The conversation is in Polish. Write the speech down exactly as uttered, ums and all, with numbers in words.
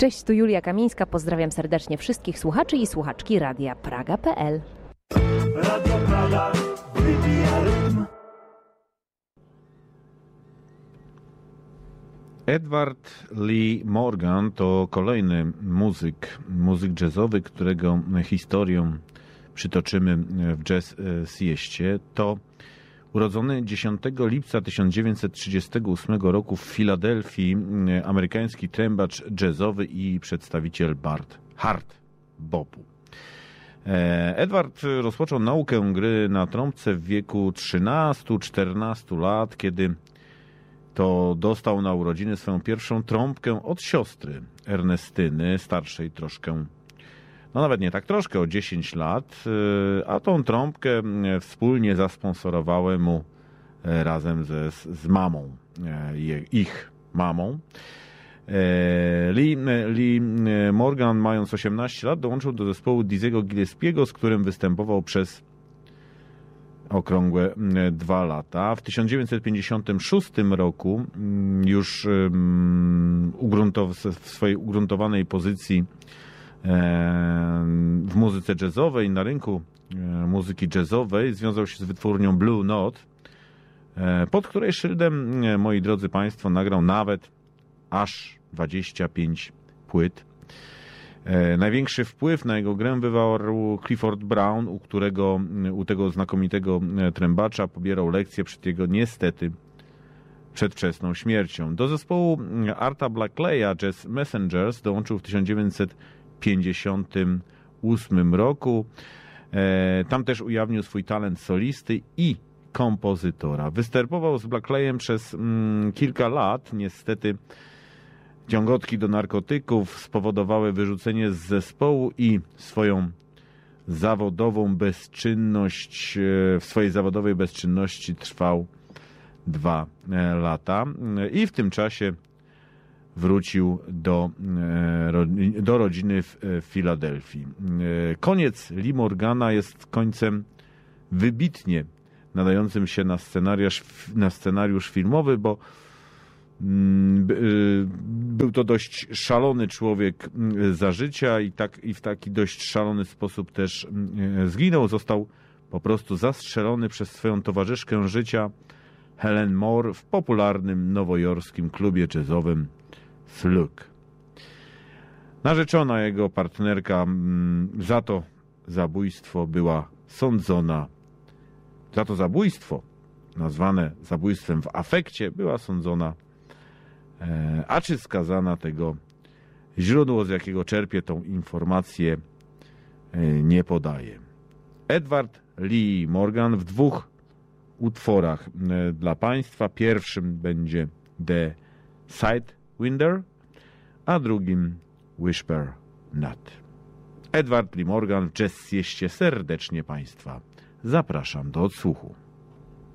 Cześć, tu Julia Kamińska. Pozdrawiam serdecznie wszystkich słuchaczy i słuchaczki Radia Praga kropka pe el. Radio Praga wybija rytm. Edward Lee Morgan to kolejny muzyk, muzyk jazzowy, którego historię przytoczymy w Jazz Sieście. To urodzony dziesiątego lipca tysiąc dziewięćset trzydziestego ósmego roku w Filadelfii amerykański trębacz jazzowy i przedstawiciel bard, hard bopu. Edward rozpoczął naukę gry na trąbce w wieku trzynastu czternastu lat, kiedy to dostał na urodziny swoją pierwszą trąbkę od siostry Ernestyny, starszej troszkę, no nawet nie tak troszkę, o dziesięć lat, a tą trąbkę wspólnie zasponsorowały mu razem ze, z mamą, ich mamą. Lee, Lee Morgan, mając osiemnaście lat, dołączył do zespołu Dizzy'ego Gillespiego, z którym występował przez okrągłe dwa lata. W tysiąc dziewięćset pięćdziesiątym szóstym roku już w swojej ugruntowanej pozycji w muzyce jazzowej, na rynku muzyki jazzowej związał się z wytwórnią Blue Note, pod której szyldem, moi drodzy Państwo, nagrał nawet aż dwadzieścia pięć płyt. Największy wpływ na jego grę wywarł Clifford Brown, u którego, u tego znakomitego trębacza pobierał lekcje przed jego niestety przedwczesną śmiercią. Do zespołu Arta Blakleya Jazz Messengers dołączył w tysiąc dziewięćset pięćdziesiątym ósmym roku. Tam też ujawnił swój talent solisty i kompozytora. Występował z Blakleyem przez mm, kilka lat. Niestety ciągotki do narkotyków spowodowały wyrzucenie z zespołu i swoją zawodową bezczynność, w swojej zawodowej bezczynności trwał dwa lata i w tym czasie wrócił do, do rodziny w Filadelfii. Koniec Lee Morgana jest końcem wybitnie nadającym się na scenariusz, na scenariusz filmowy, bo był to dość szalony człowiek za życia i, tak, i w taki dość szalony sposób też zginął. Został po prostu zastrzelony przez swoją towarzyszkę życia Helen Moore w popularnym nowojorskim klubie jazzowym Slug. Narzeczona jego partnerka za to zabójstwo była sądzona, za to zabójstwo nazwane zabójstwem w afekcie była sądzona, a czy skazana, tego źródło, z jakiego czerpie tą informację, nie podaje. Edward Lee Morgan w dwóch utworach dla Państwa. Pierwszym będzie The Sidewinder, a drugim Whisper Not. Edward Lee Morgan w Jazz Sieście serdecznie Państwa zapraszam do odsłuchu.